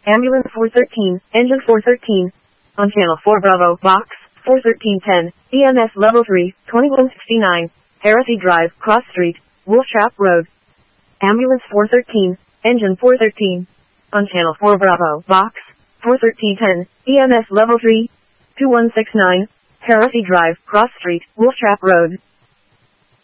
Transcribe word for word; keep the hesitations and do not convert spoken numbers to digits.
Ambulance four thirteen, engine four thirteen. On channel four Bravo, box, four thirteen ten, E M S level three, twenty-one sixty-nine, Heresy Drive, Cross Street, Wolf Trap Road. Ambulance four thirteen, engine four thirteen. On channel four Bravo, box, four thirteen ten, E M S level three, two one six nine, Heresy Drive, Cross Street, Wolf Trap Road.